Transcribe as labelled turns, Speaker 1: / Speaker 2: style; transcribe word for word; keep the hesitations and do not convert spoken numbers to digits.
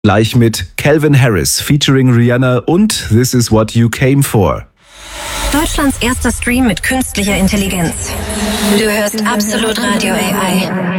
Speaker 1: Gleich mit Calvin Harris featuring Rihanna und This Is What You Came For.
Speaker 2: Deutschlands erster Stream mit künstlicher Intelligenz. Du hörst Absolut Radio A I.